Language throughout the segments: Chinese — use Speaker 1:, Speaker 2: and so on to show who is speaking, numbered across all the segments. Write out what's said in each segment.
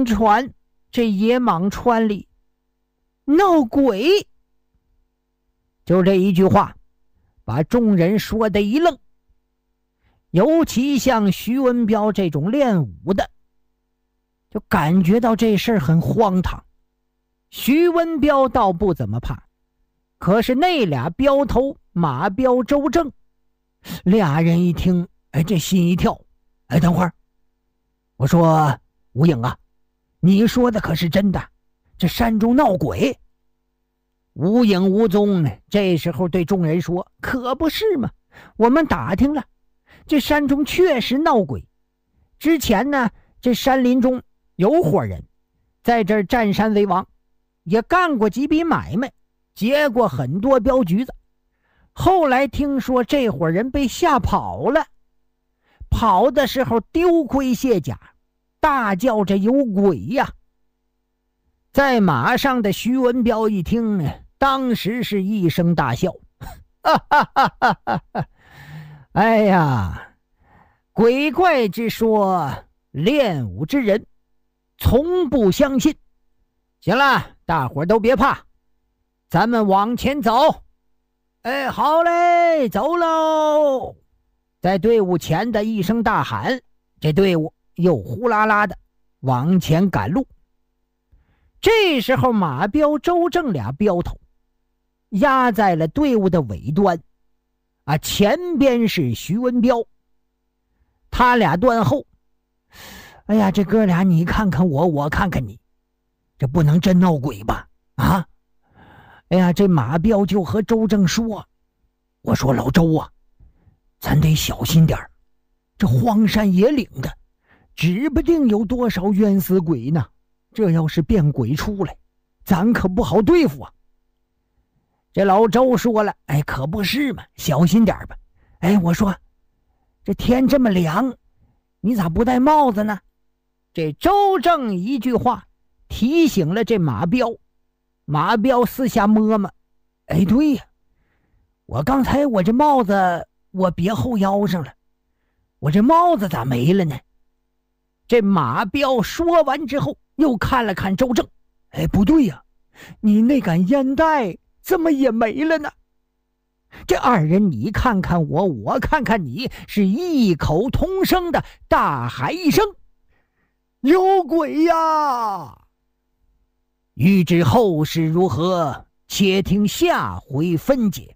Speaker 1: 听传这野蟒川里闹鬼。就这一句话把众人说得一愣，尤其像徐文彪这种练武的，就感觉到这事儿很荒唐。徐文彪倒不怎么怕，可是那俩镖头马彪、周正，俩人一听，这心一跳。等会儿，我说吴影啊，你说的可是真的？这山中闹鬼？无影无踪呢。这时候对众人说：“可不是嘛，我们打听了，这山中确实闹鬼。之前呢，这山林中有伙人在这儿占山为王，也干过几笔买卖，结过很多镖局子。后来听说这伙人被吓跑了，跑的时候丢盔卸甲，大叫着有鬼呀！”在马上的徐文彪一听呢，当时是一声大笑，哈哈哈哈哈哈！哎呀，鬼怪之说，练武之人从不相信。行了，大伙都别怕，咱们往前走。好嘞，走喽！在队伍前的一声大喊，这队伍又呼啦啦的往前赶路。这时候马彪、周正俩镖头压在了队伍的尾端，前边是徐文彪，他俩断后。哎呀，这哥俩你看看我，我看看你，这不能真闹鬼吧？哎呀，这马彪就和周正说：“我说老周啊，咱得小心点儿，这荒山野岭的，指不定有多少冤死鬼呢。这要是变鬼出来，咱可不好对付啊。”这老周说了：“可不是嘛，小心点吧。我说这天这么凉，你咋不戴帽子呢？”这周正一句话提醒了这马彪。马彪四下摸摸，对呀，我刚才我这帽子我别后腰上了，我这帽子咋没了呢？这马彪说完之后又看了看周正，不对呀，你那杆烟袋怎么也没了呢？这二人你看看我，我看看你，是异口同声的大喊一声：“有鬼呀！”欲知后事如何，且听下回分解。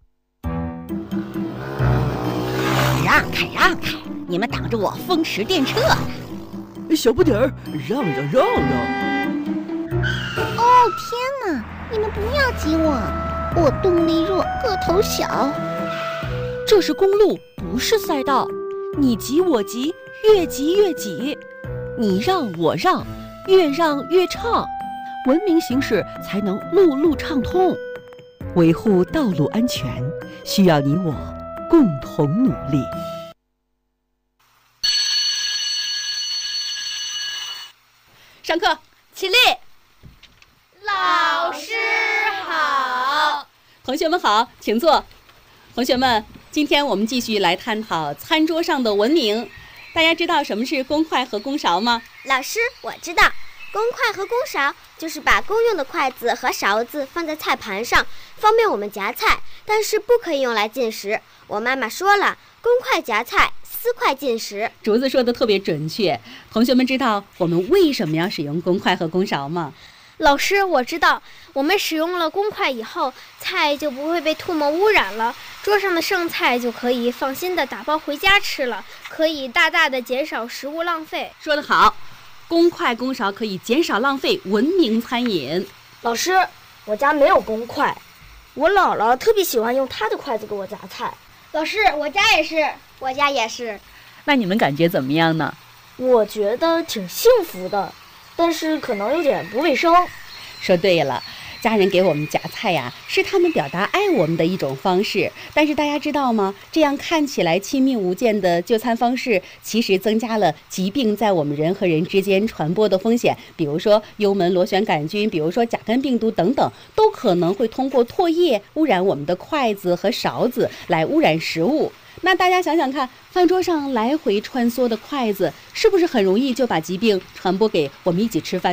Speaker 2: 让开让开，你们挡着我风驰电掣呢！
Speaker 3: 小不点儿，让让让让！
Speaker 4: 哦天哪，你们不要挤我，我动力弱，个头小。
Speaker 5: 这是公路，不是赛道，你挤我挤，越挤越挤，你让我让，越让越畅。文明行驶才能路路畅通，维护道路安全需要你我共同努力。
Speaker 6: 上课，起立！
Speaker 7: 老师好。
Speaker 6: 同学们好，请坐。同学们，今天我们继续来探讨餐桌上的文明。大家知道什么是公筷和公勺吗？
Speaker 7: 老师，我知道。公筷和公勺就是把公用的筷子和勺子放在菜盘上，方便我们夹菜，但是不可以用来进食。我妈妈说了，公筷夹菜，私筷进食。
Speaker 6: 竹子说的特别准确。同学们知道我们为什么要使用公筷和公勺吗？
Speaker 8: 老师，我知道，我们使用了公筷以后，菜就不会被唾沫污染了，桌上的剩菜就可以放心的打包回家吃了，可以大大的减少食物浪费。
Speaker 6: 说得好，公筷公勺可以减少浪费，文明餐饮。
Speaker 9: 老师，我家没有公筷，我姥姥特别喜欢用她的筷子给我夹菜。
Speaker 8: 老师，我家也是，
Speaker 7: 我家也是。
Speaker 6: 那你们感觉怎么样呢？
Speaker 9: 我觉得挺幸福的，但是可能有点不卫生。
Speaker 6: 说对了，家人给我们夹菜呀，是他们表达爱我们的一种方式。但是大家知道吗？这样看起来亲密无间的就餐方式，其实增加了疾病在我们人和人之间传播的风险。比如说幽门螺旋杆菌，比如说甲肝病毒等等，都可能会通过唾液污染我们的筷子和勺子，来污染食物。那大家想想看，饭桌上来回穿梭的筷子，是不是很容易就把疾病传播给我们一起吃饭